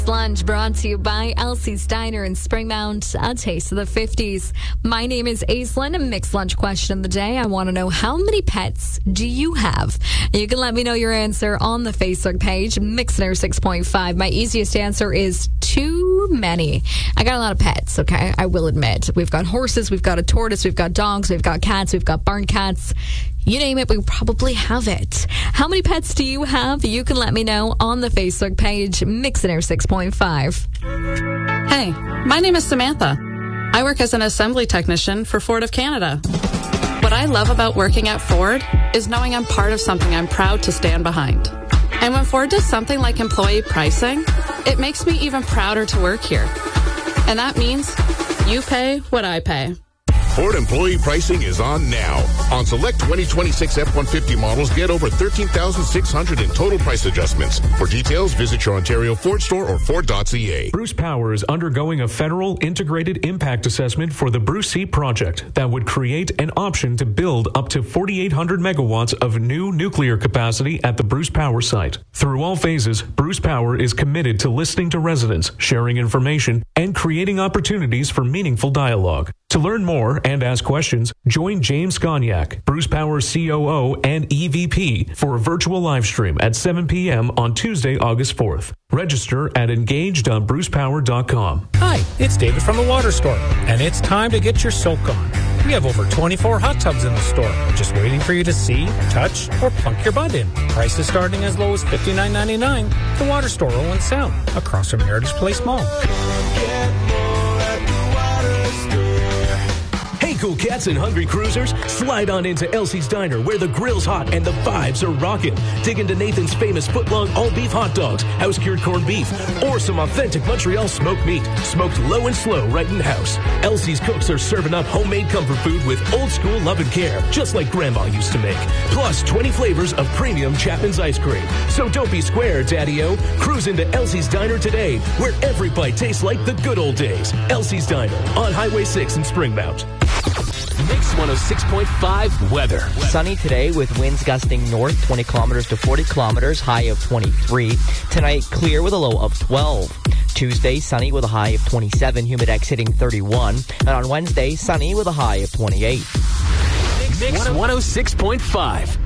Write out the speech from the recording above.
Lunch brought to you by Elsie's Diner in Springmount, a taste of the 50s. My name is Aislinn. A mixed lunch question of the day. I want to know, how many pets do you have? You can let me know your answer on the Facebook page, Mixner 6.5. My easiest answer is too many. I got a lot of pets, okay? I will admit. We've got horses, we've got a tortoise, we've got dogs, we've got cats, we've got barn cats. You name it, we probably have it. How many pets do you have? You can let me know on the Facebook page, Mixner 6.5. Hey, my name is Samantha. I work as an assembly technician for Ford of Canada. What I love about working at Ford is knowing I'm part of something I'm proud to stand behind. And when Ford does something like employee pricing, it makes me even prouder to work here. And that means you pay what I pay. Ford employee pricing is on now. On select 2026 F-150 models, get over $13,600 in total price adjustments. For details, visit your Ontario Ford store or Ford.ca. Bruce Power is undergoing a federal integrated impact assessment for the Bruce C project that would create an option to build up to 4,800 megawatts of new nuclear capacity at the Bruce Power site. Through all phases, Bruce Power is committed to listening to residents, sharing information, and creating opportunities for meaningful dialogue. To learn more and ask questions, join James Sconiak, Bruce Power's COO and EVP, for a virtual live stream at 7 p.m. on Tuesday, August 4th. Register at engaged.brucepower.com. Hi, it's David from the Water Store, and it's time to get your soak on. We have over 24 hot tubs in the store, just waiting for you to see, touch, or plunk your butt in. Prices starting as low as $59.99. The Water Store, Owen Sound, across from Heritage Place Mall. Hey, cool cats and hungry cruisers, slide on into Elsie's Diner, where the grill's hot and the vibes are rocking. Dig into Nathan's famous foot-long all-beef hot dogs, house-cured corned beef, or some authentic Montreal smoked meat, smoked low and slow right in-house. Elsie's cooks are serving up homemade comfort food with old-school love and care, just like Grandma used to make. Plus 20 flavors of premium Chapman's ice cream. So don't be square, Daddy-O. Cruise into Elsie's Diner today, where every bite tastes like the good old days. Elsie's Diner on Highway 6 in Springmount. Mix 106.5 weather. Sunny today with winds gusting north 20 kilometers to 40 kilometers, high of 23. Tonight, clear with a low of 12. Tuesday, sunny with a high of 27, humidex hitting 31. And on Wednesday, sunny with a high of 28. Mix 106.5.